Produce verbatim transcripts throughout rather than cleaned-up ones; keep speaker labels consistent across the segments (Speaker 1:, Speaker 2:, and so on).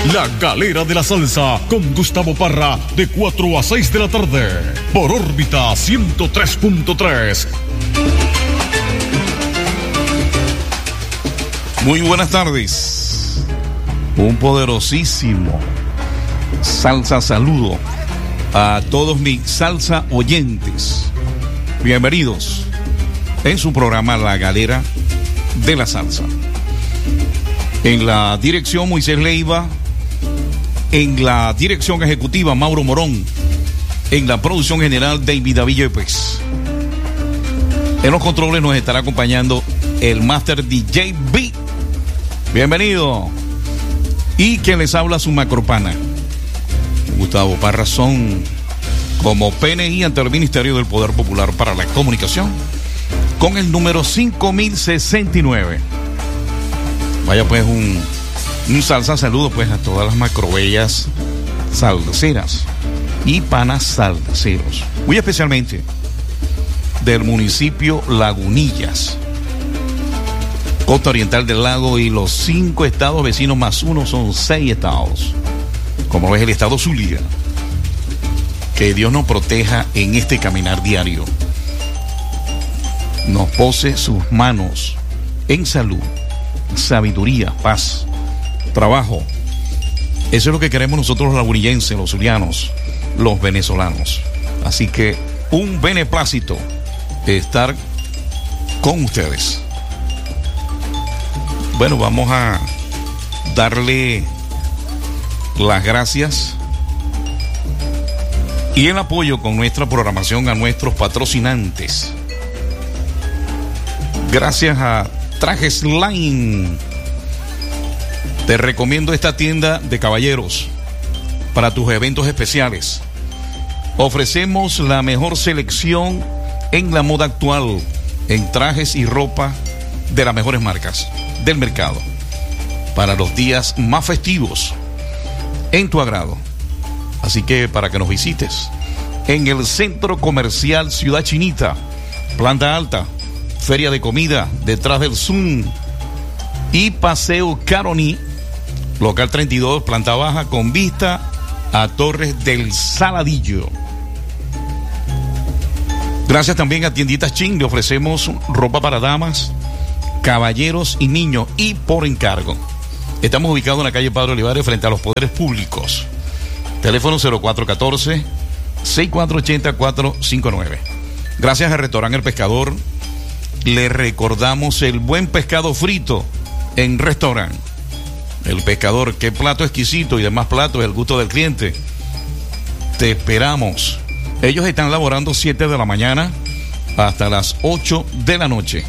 Speaker 1: La Galera de la Salsa con Gustavo Parra de cuatro a seis de la tarde por órbita ciento tres punto tres.
Speaker 2: Muy buenas tardes. Un poderosísimo salsa saludo a todos mis salsa oyentes. Bienvenidos en su programa La Galera de la Salsa. En la dirección Moisés Leiva, en la dirección ejecutiva Mauro Morón, en la producción general David David Yepes. En los controles nos estará acompañando el Master D J B. Bienvenido. Y quien les habla, su macropana Gustavo Parra, son como P N I ante el Ministerio del Poder Popular para la Comunicación, con el número cinco mil sesenta y nueve. Vaya pues un, un salsa saludo pues a todas las macrobellas salseras y panas salseros, muy especialmente del municipio Lagunillas, costa oriental del lago, y los cinco estados vecinos más uno son seis estados, como es el estado Zulia. Que Dios nos proteja en este caminar diario, nos pose sus manos en salud, sabiduría, paz, trabajo. Eso es lo que queremos nosotros los lagunillenses, los zulianos, los venezolanos. Así que un beneplácito estar con ustedes. Bueno, vamos a darle las gracias y el apoyo con nuestra programación a nuestros patrocinantes. Gracias a Trajes Line. Te recomiendo esta tienda de caballeros para tus eventos especiales. Ofrecemos la mejor selección en la moda actual, en trajes y ropa de las mejores marcas del mercado, para los días más festivos, en tu agrado. Así que para que nos visites en el Centro Comercial Ciudad Chinita, planta alta, feria de comida detrás del Zoom, y Paseo Caroní, local treinta y dos, planta baja, con vista a Torres del Saladillo. Gracias también a Tienditas Chin, le ofrecemos ropa para damas, caballeros y niños, y por encargo. Estamos ubicados en la calle Padre Olivares, frente a los poderes públicos. Teléfono cero cuatro uno cuatro, seis cuatro ocho cero, cuatro cinco nueve. Gracias al restaurante El Pescador. Le recordamos el buen pescado frito en restaurante El Pescador. Qué plato exquisito y demás platos, el gusto del cliente. Te esperamos. Ellos están laborando siete de la mañana hasta las ocho de la noche.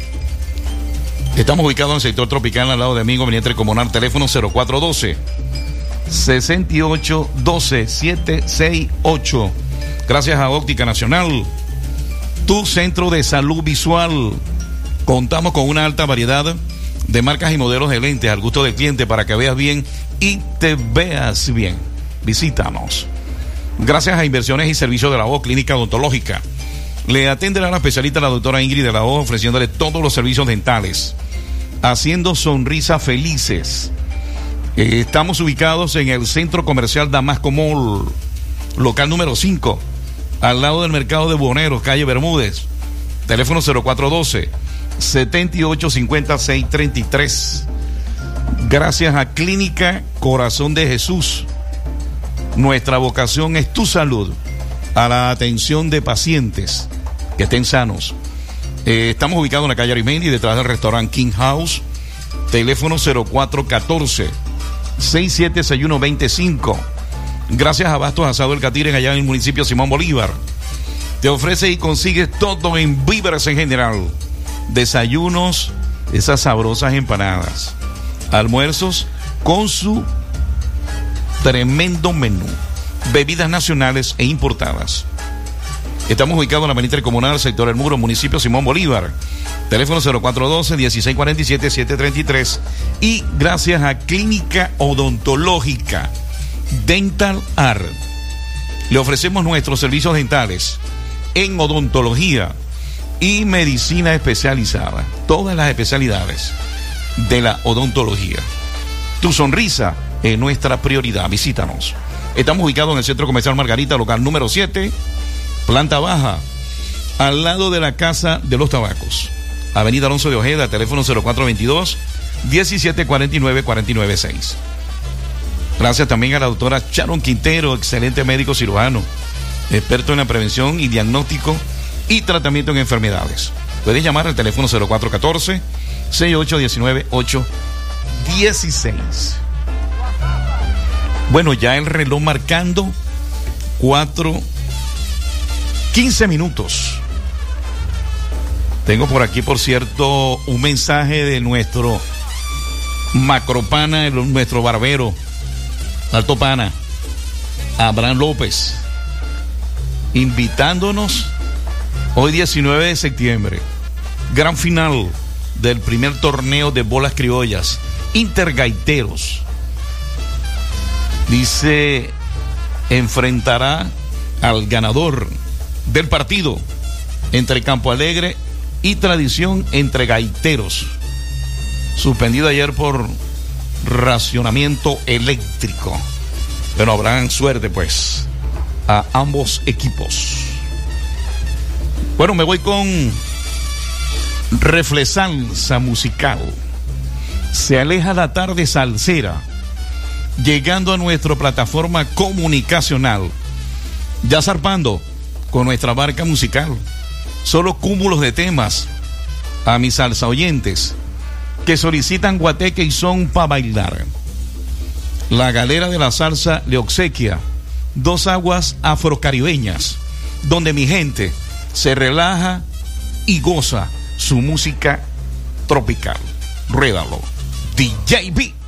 Speaker 2: Estamos ubicados en el sector tropical, al lado de Amigo Veniente Comunal. Teléfono cero cuatro uno dos, seis ocho uno dos, siete seis ocho. Gracias a Óptica Nacional, tu centro de salud visual. Contamos con una alta variedad de marcas y modelos de lentes al gusto del cliente, para que veas bien y te veas bien. Visítanos. Gracias a Inversiones y Servicios de la O, Clínica Odontológica. Le atenderá la especialista, la doctora Ingrid de la O, ofreciéndole todos los servicios dentales, haciendo sonrisas felices. Eh, estamos ubicados en el Centro Comercial Damasco Mall, local número cinco, al lado del Mercado de Buhoneros, calle Bermúdez. Teléfono cero cuatro uno dos, siete ocho cinco seis tres tres. Gracias a Clínica Corazón de Jesús. Nuestra vocación es tu salud, a la atención de pacientes que estén sanos. Eh, estamos ubicados en la calle Arimendi, detrás del restaurante King House. Teléfono cero cuatro uno cuatro, seis siete seis uno dos cinco. Gracias a Bastos Asado El Catire, allá en el municipio Simón Bolívar. Te ofrece y consigues todo en víveres en general. Desayunos, esas sabrosas empanadas. Almuerzos con su tremendo menú. Bebidas nacionales e importadas. Estamos ubicados en la Avenida Comunal, sector El Muro, municipio Simón Bolívar. Teléfono cero cuatro uno dos, dieciséis cuarenta y siete, siete treinta y tres. Y gracias a Clínica Odontológica Dental Art, le ofrecemos nuestros servicios dentales en odontología y medicina especializada. Todas las especialidades de la odontología. Tu sonrisa eh, nuestra prioridad. Visítanos. Estamos ubicados en el Centro Comercial Margarita, local número siete, planta baja, al lado de la Casa de los Tabacos. Avenida Alonso de Ojeda, teléfono cero cuatro veintidós, diecisiete cuarenta y nueve, cuarenta y nueve seis. Gracias también a la doctora Sharon Quintero, excelente médico cirujano, experto en la prevención y diagnóstico y tratamiento en enfermedades. Puedes llamar al teléfono cero cuatro uno cuatro, seis ocho uno nueve, ocho uno seis. Bueno, ya el reloj marcando cuatro quince minutos. Tengo por aquí, por cierto, un mensaje de nuestro macropana, nuestro barbero, alto pana, Abraham López, invitándonos hoy diecinueve de septiembre, gran final del primer torneo de bolas criollas, Intergaiteros. Dice, enfrentará al ganador del partido entre Campo Alegre y Tradición entre Gaiteros, suspendido ayer por racionamiento eléctrico. Pero habrán suerte pues a ambos equipos. Bueno, me voy con Reflesalsa musical. Se aleja la tarde salsera, llegando a nuestra plataforma comunicacional, ya zarpando con nuestra barca musical. Solo cúmulos de temas a mis salsa oyentes que solicitan guateque y son para bailar. La galera de la salsa le obsequia dos aguas afrocaribeñas, donde mi gente se relaja y goza su música tropical. Ruédalo, D J B.